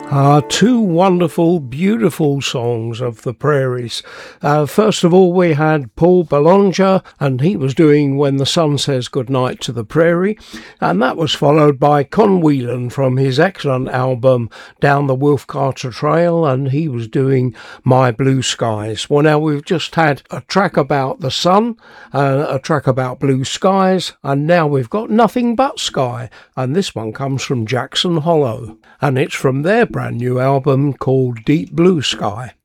Two wonderful, beautiful songs of the prairies. First of all, we had Paul Belanger, and he was doing When the Sun Says Goodnight to the Prairie, and that was followed by Con Whelan from his excellent album Down the Wolf Carter Trail, and he was doing My Blue Skies. Well, now we've just had a track about the sun, a track about blue skies, and now we've got Nothing But Sky, and this one comes from Jackson Hollow, and it's from their brand new album called Deep Blue Sky.